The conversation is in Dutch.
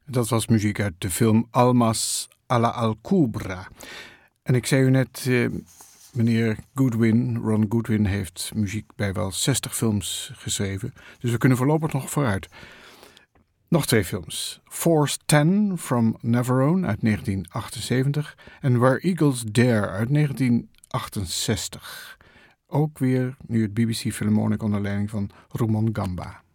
Dat was muziek uit de film Almas a la Alcubra. En ik zei u net, meneer Goodwin, Ron Goodwin, heeft muziek bij wel 60 films geschreven. Dus we kunnen voorlopig nog vooruit. Nog 2 films. Force 10 from Navarone uit 1978 en Where Eagles Dare uit 1968. Ook weer nu het BBC Philharmonic onder leiding van Rumon Gamba.